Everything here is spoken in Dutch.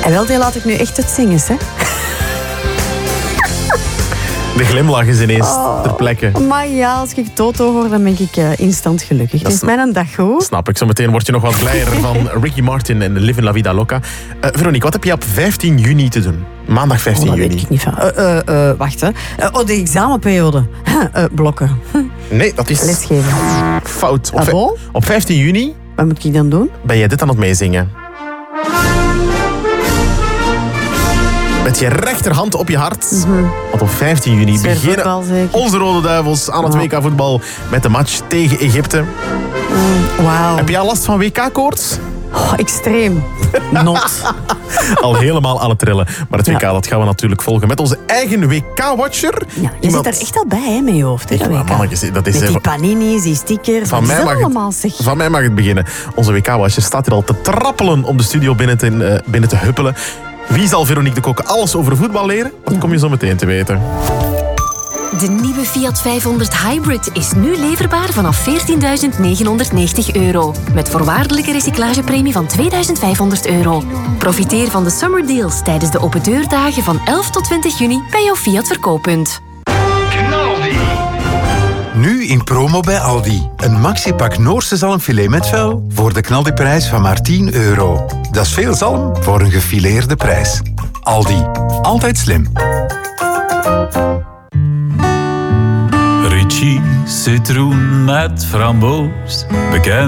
En wel, die laat ik nu echt het zingen, hè. De glimlach is ineens ter plekke. Maar ja, als ik Toto hoor, dan ben ik instant gelukkig. Dat is mijn dag goed. Snap ik. Zometeen word je nog wat blijer van Ricky Martin en Livin' La Vida Loca. Veronique, wat heb je op 15 juni te doen? Maandag 15 dat juni. weet ik niet van. Wacht, hè. De examenperiode. Blokken. Nee, dat is Lesgeven. fout. Op 15 juni Wat moet ik dan doen? ben jij dit aan het meezingen. Met je rechterhand op je hart. Want op 15 juni beginnen onze Rode Duivels aan het WK-voetbal met de match tegen Egypte. Wauw. Heb je al last van WK-koorts? Extreem. Not. Al helemaal aan het trillen. Maar het WK dat gaan we natuurlijk volgen met onze eigen WK-watcher. Ja, je zit er echt al bij, hè, met je hoofd. Hè, dat is met die panini's, die stickers. Van mij mag het beginnen. Onze WK-watcher staat hier al te trappelen om de studio binnen te huppelen. Wie zal Veronique de Kokke alles over voetbal leren? Dat kom je zo meteen te weten. De nieuwe Fiat 500 Hybrid is nu leverbaar vanaf €14.990. Met voorwaardelijke recyclagepremie van €2.500. Profiteer van de summer deals tijdens de open deurdagen van 11 tot 20 juni bij jouw Fiat verkooppunt. Nu in promo bij Aldi. Een maxipak Noorse zalmfilet met vel voor de knaldiprijs van maar €10. Dat is veel zalm voor een gefileerde prijs. Aldi. Altijd slim. Ricci, citroen met framboos. Bekend